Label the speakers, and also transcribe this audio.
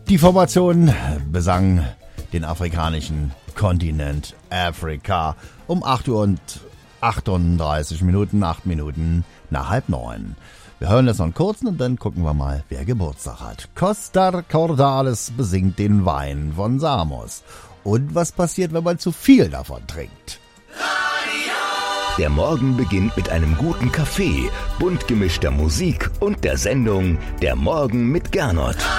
Speaker 1: Die Formation besang den afrikanischen Kontinent Afrika um 8 Uhr und 38 Minuten, 8 Minuten nach 8:30. Wir hören jetzt noch einen kurzen und dann gucken wir mal, wer Geburtstag hat. Costa Cordalis besingt den Wein von Samos. Und was passiert, wenn man zu viel davon trinkt?
Speaker 2: Der Morgen beginnt mit einem guten Kaffee, bunt gemischter Musik und der Sendung Der Morgen mit Gernot.